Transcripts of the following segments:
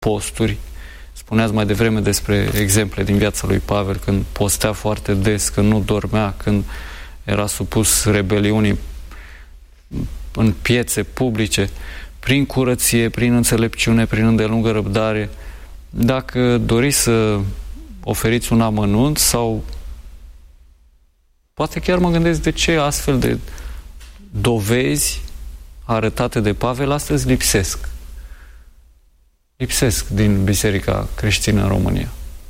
posturi. Spuneați mai devreme despre exemple din viața lui Pavel, când postea foarte des, când nu dormea, când era supus rebeliunii în piețe publice, prin curăție, prin înțelepciune, prin îndelungă răbdare. Dacă doriți să oferiți un amănunt sau poate chiar mă gândesc de ce astfel de dovezi arătate de Pavel astăzi lipsesc din Biserica Creștină în România.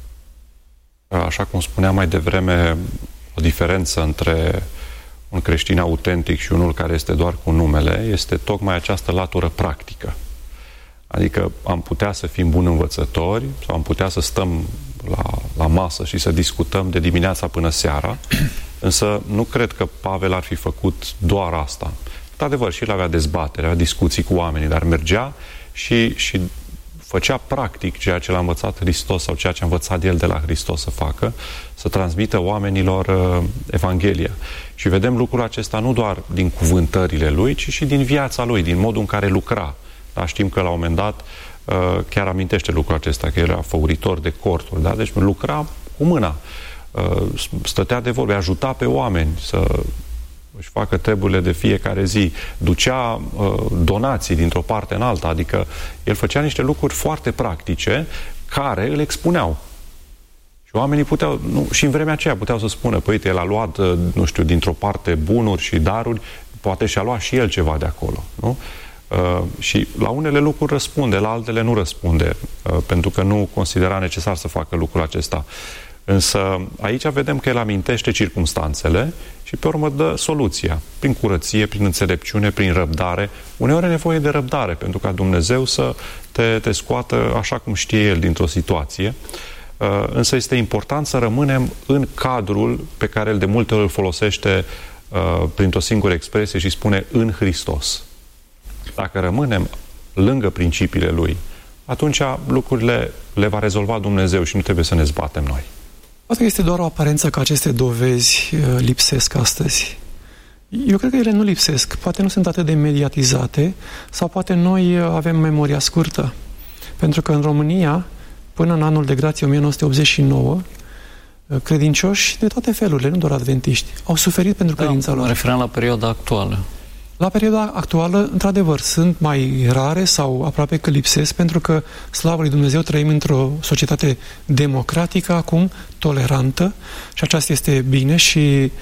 Așa cum spuneam mai devreme, o diferență între un creștin autentic și unul care este doar cu numele este tocmai această latură practică. Adică am putea să fim buni învățători sau am putea să stăm la masă și să discutăm de dimineața până seara, însă nu cred că Pavel ar fi făcut doar asta. Într-adevăr, și el avea dezbatere, avea discuții cu oamenii, dar mergea și făcea practic ceea ce l-a învățat Hristos sau ceea ce a învățat el de la Hristos să facă, să transmită oamenilor Evanghelia. Și vedem lucrul acesta nu doar din cuvântările lui, ci și din viața lui, din modul în care lucra. Da? Știm că la un moment dat chiar amintește lucrul acesta, că el era făuritor de corturi, da? Deci lucra cu mâna, stătea de vorbe, ajuta pe oameni să își facă treburile de fiecare zi, ducea donații dintr-o parte în alta, adică el făcea niște lucruri foarte practice care îl expuneau. Și oamenii puteau, și în vremea aceea puteau să spună, păi uite, el a luat, nu știu, dintr-o parte bunuri și daruri, poate și-a luat și el ceva de acolo, nu? Și la unele lucruri răspunde, la altele nu răspunde, pentru că nu considera necesar să facă lucrul acesta. Însă aici vedem că el amintește circumstanțele și pe urmă dă soluția, prin curăție, prin înțelepciune, prin răbdare. Uneori e nevoie de răbdare pentru ca Dumnezeu să te scoată așa cum știe El dintr-o situație. Însă este important să rămânem în cadrul pe care El de multe ori îl folosește printr-o singură expresie și spune în Hristos. Dacă rămânem lângă principiile Lui, atunci lucrurile le va rezolva Dumnezeu și nu trebuie să ne zbatem noi. Poate că este doar o aparență că aceste dovezi lipsesc astăzi. Eu cred că ele nu lipsesc. Poate nu sunt atât de mediatizate sau poate noi avem memoria scurtă. Pentru că în România, până în anul de grație 1989, credincioși de toate felurile, nu doar adventiști, au suferit pentru credința lor. Mă referam la perioada actuală. La perioada actuală, într-adevăr, sunt mai rare sau aproape că lipsesc, pentru că, slavă lui Dumnezeu, trăim într-o societate democratică acum, tolerantă, și aceasta este bine și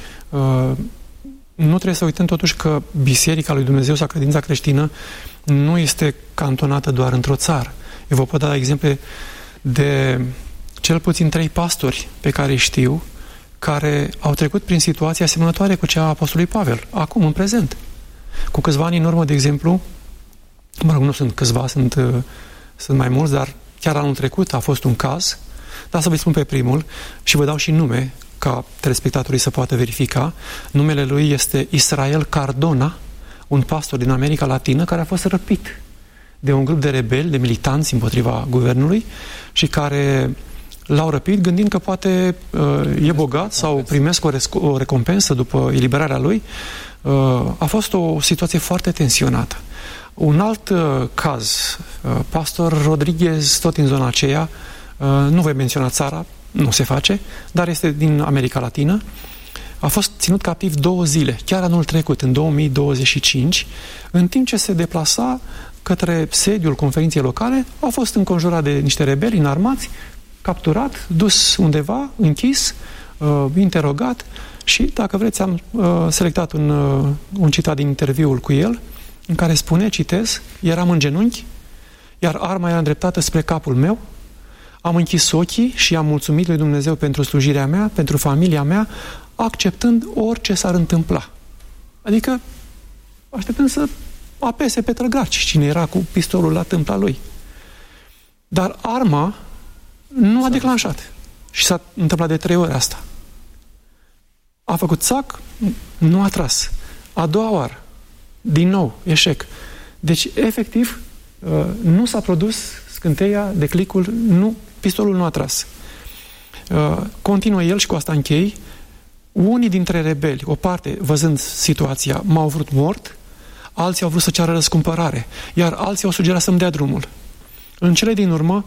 nu trebuie să uităm totuși că Biserica lui Dumnezeu sau credința creștină nu este cantonată doar într-o țară. Eu vă pot da exemple de cel puțin 3 pastori pe care știu, care au trecut prin situații asemănătoare cu cea a apostolului Pavel, acum, în prezent. Cu câțiva ani în urmă, de exemplu, mă rog, nu sunt câțiva, sunt mai mulți, dar chiar anul trecut a fost un caz, dar să vă spun pe primul și vă dau și nume ca telespectatorii să poată verifica. Numele lui este Israel Cardona, un pastor din America Latină care a fost răpit de un grup de rebeli, de militanți împotriva guvernului și care l-au răpit gândind că poate e bogat sau primesc o recompensă după eliberarea lui. A fost o situație foarte tensionată. Un alt caz, pastor Rodriguez, tot în zona aceea, nu voi menționa țara, nu se face, dar este din America Latină, a fost ținut captiv 2 zile, chiar anul trecut, în 2025, în timp ce se deplasa către sediul conferinței locale, a fost înconjurat de niște rebeli înarmați, capturat, dus undeva, închis, interogat și, dacă vreți, am selectat un citat din interviul cu el, în care spune, citez, eram în genunchi, iar arma era îndreptată spre capul meu, am închis ochii și am mulțumit lui Dumnezeu pentru slujirea mea, pentru familia mea, acceptând orice s-ar întâmpla. Adică, așteptând să apese pe trăgaci cine era cu pistolul la tâmpla lui. Dar arma nu a declanșat. Și s-a întâmplat de 3 ori asta. A făcut țac, nu a tras. A doua oară, din nou, eșec. Deci, efectiv, nu s-a produs scânteia, declicul, pistolul nu a tras. Continuă el și cu asta închei. Unii dintre rebeli, o parte, văzând situația, m-au vrut mort, alții au vrut să ceară răscumpărare, iar alții au sugerat să-mi dea drumul. În cele din urmă,